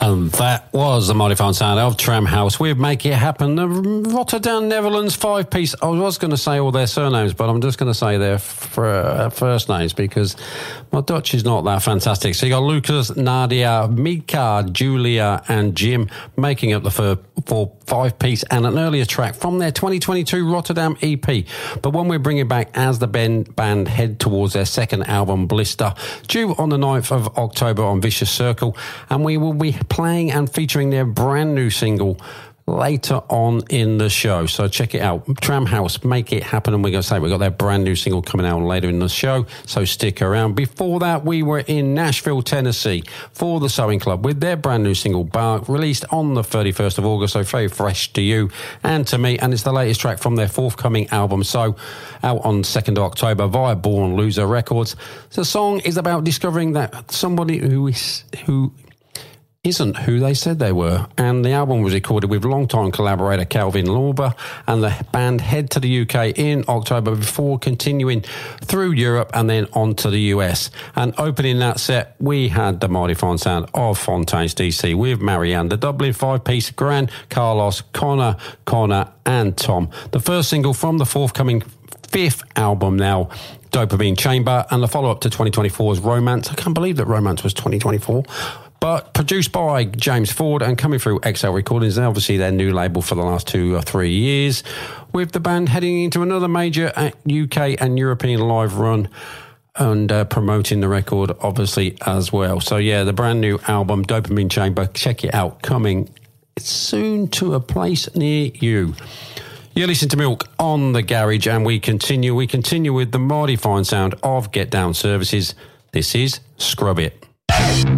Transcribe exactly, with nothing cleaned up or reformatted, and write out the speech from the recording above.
And that was the mighty fine sound of Tramhouse with Make It Happen, the Rotterdam, Netherlands five-piece. I was going to say all their surnames, but I'm just going to say their f- uh, first names because my Dutch is not that fantastic. So you got Lucas, Nadia, Mika, Julia and Jim making up the fir- for five-piece and an earlier track from their twenty twenty-two Rotterdam E P. But when we're bringing back as the band head towards their second album, Blister, due on the ninth of October on Vicious Circle, and we will be playing and featuring their brand new single later on in the show. So check it out. Tramhouse, Make It Happen. And we're going to say we've got their brand new single coming out later in the show. So stick around. Before that, we were in Nashville, Tennessee for the Sewing Club with their brand new single, Bark, released on the thirty-first of August. So very fresh to you and to me. And it's the latest track from their forthcoming album. So out on second of October via Born Loser Records. The song is about discovering that somebody who is, who isn't who they said they were. And the album was recorded with longtime collaborator Calvin Lorber, and the band head to the U K in October before continuing through Europe and then on to the U S. And opening that set, we had the mighty fine sound of Fontaines D C with Marianne, the Dublin five-piece, Gran, Carlos, Connor, Connor and Tom. The first single from the forthcoming fifth album now, Dopamine Chamber, and the follow-up to twenty twenty-four's Romance. I can't believe that Romance was twenty twenty-four. But produced by James Ford and coming through X L Recordings, and obviously their new label for the last two or three years, with the band heading into another major U K and European live run and uh, promoting the record, obviously, as well. So, yeah, the brand new album, Dopamine Chamber, check it out, coming soon to a place near you. You listen to Milk on the Garage, and we continue. We continue with the mighty fine sound of Get Down Services. This is Scrub It.